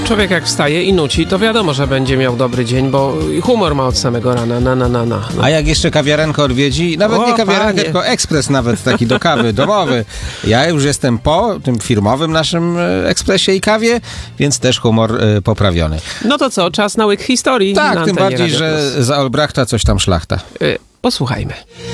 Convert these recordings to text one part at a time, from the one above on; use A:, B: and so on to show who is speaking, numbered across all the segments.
A: człowiek jak wstaje i nuci, to wiadomo, że będzie miał dobry dzień, bo humor ma od samego rana, na.
B: A jak jeszcze kawiarenkę odwiedzi, nawet nie kawiarenkę, tylko ekspres nawet taki do kawy, domowy. Ja już jestem po tym firmowym naszym ekspresie i kawie, więc też humor poprawiony.
A: No to co, czas na łyk historii.
B: Tak, tym bardziej,
A: Radio
B: że
A: Plus.
B: za Olbrachta coś tam szlachta.
A: Posłuchajmy.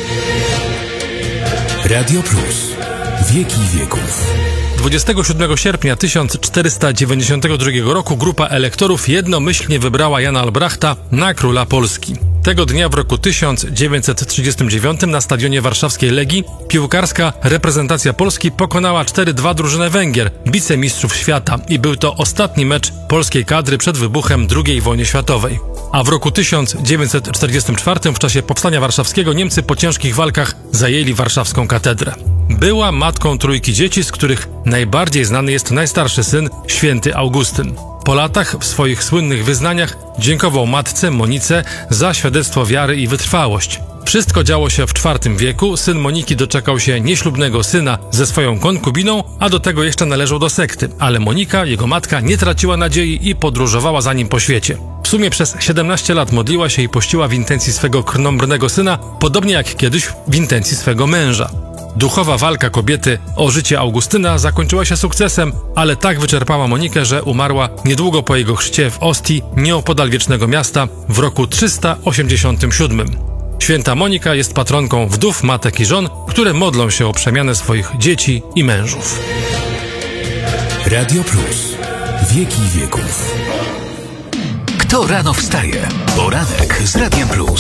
C: Radio Plus. Wieki wieków.
D: 27 sierpnia 1492 roku grupa elektorów jednomyślnie wybrała Jana Olbrachta na króla Polski. Tego dnia w roku 1939 na stadionie warszawskiej Legii piłkarska reprezentacja Polski pokonała 4-2 drużynę Węgier, wicemistrzów świata, i był to ostatni mecz polskiej kadry przed wybuchem II wojny światowej. A w roku 1944 w czasie Powstania Warszawskiego Niemcy po ciężkich walkach zajęli warszawską katedrę. Była matką trójki dzieci, z których najbardziej znany jest najstarszy syn, święty Augustyn. Po latach w swoich słynnych wyznaniach dziękował matce Monice za świadectwo wiary i wytrwałość. Wszystko działo się w IV wieku, syn Moniki doczekał się nieślubnego syna ze swoją konkubiną, a do tego jeszcze należał do sekty, ale Monika, jego matka, nie traciła nadziei i podróżowała za nim po świecie. W sumie przez 17 lat modliła się i pościła w intencji swego krnąbrnego syna, podobnie jak kiedyś w intencji swego męża. Duchowa walka kobiety o życie Augustyna zakończyła się sukcesem, ale tak wyczerpała Monikę, że umarła niedługo po jego chrzcie w Ostii, nieopodal Wiecznego Miasta, w roku 387. Święta Monika jest patronką wdów, matek i żon, które modlą się o przemianę swoich dzieci i mężów.
C: Radio Plus. Wieki wieków.
E: Kto rano wstaje? Poranek z Radiem Plus.